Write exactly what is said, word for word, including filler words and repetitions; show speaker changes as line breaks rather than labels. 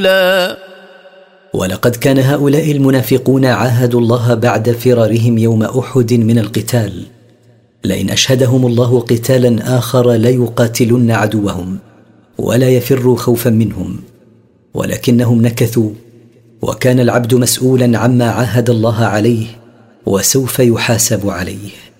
لا.
ولقد كان هؤلاء المنافقون عاهدوا الله بعد فرارهم يوم أحد من القتال، لئن أشهدهم الله قتالا آخر ليقاتلن عدوهم ولا يفروا خوفا منهم، ولكنهم نكثوا، وكان العبد مسؤولا عما عاهد الله عليه وسوف يحاسب عليه.